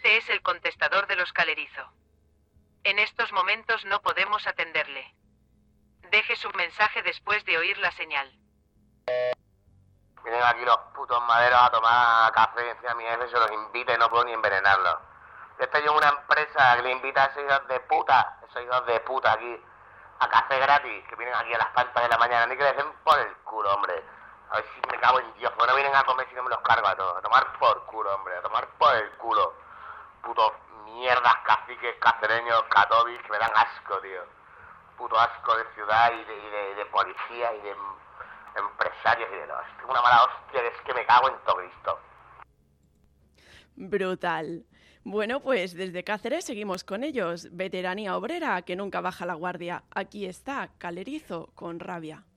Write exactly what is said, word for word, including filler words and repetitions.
Este es el contestador de los Calerizo. En estos momentos no podemos atenderle. Deje su mensaje después de oír la señal. Vienen aquí los putos maderos a tomar café, encima mi jefe se los invita y no puedo ni envenenarlos. Yo estoy en una empresa que le invita a esos hijos de puta, esos hijos de puta aquí, a café gratis, que vienen aquí a las tantas de la mañana, ni que les den por el culo, hombre. A ver si me cago en Dios, porque no vienen a comer si no me los cargo a todos. A tomar por culo, hombre, a tomar por el culo. Putos mierdas, caciques, cacereños, catobis, que me dan asco, tío. Puto asco de ciudad y de, y de, y de policía y de empresarios y de los... Tengo una mala hostia que es que me cago en todo Cristo. Brutal. Bueno, pues desde Cáceres seguimos con ellos. Veteranía obrera que nunca baja la guardia. Aquí está Calerizo con rabia.